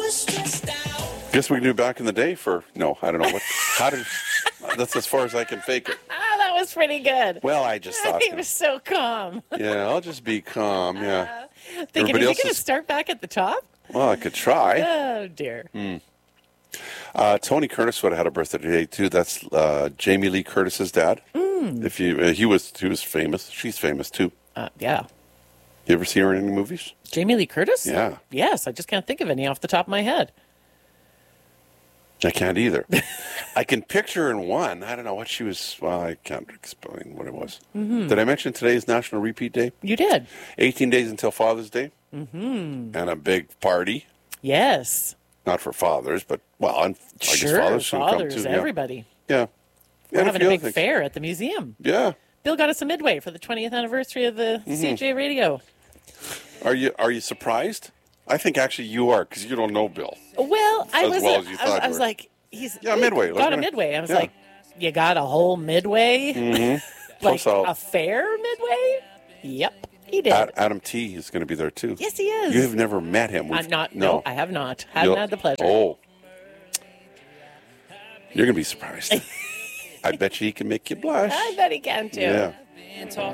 Guess we can do back in the day for no, I don't know what. How did? That's as far as I can fake it. That was pretty good. Well, I just thought. He was so calm. Yeah, I'll just be calm. Yeah. Thinking, Everybody is he else going to is- start back at the top? Well, I could try. Oh, dear. Tony Curtis would have had a birthday today too. That's Jamie Lee Curtis's dad. If you, he was famous. She's famous too. Yeah. You ever see her in any movies? Jamie Lee Curtis? Yeah. Yes, I just can't think of any off the top of my head. I can't either. I can picture her in one. I don't know what she was. Well, I can't explain what it was. Did I mention today is National Repeat Day? You did. 18 days until Father's Day. And a big party. Yes. Not for fathers, but, well, I guess Sure, fathers should come fathers, too. Yeah. everybody. Yeah. We're And having few a other big things. fair at the museum. Yeah. Bill got us a Midway for the 20th anniversary of the CJ Radio. Are you surprised? I think actually you are, because you don't know Bill. Well, I As was. well as you thought I you was were. like, he's Midway. Got a Midway. I was Yeah. like, you got a whole Midway? Like Plus, a fair Midway? Yep, he did. Adam T is going to be there too. Yes, he is. You have never met him. I'm not. No, I have not. Haven't You'll- had the pleasure. Oh. You're going to be surprised. I bet you he can make you blush. I bet he can too. Yeah.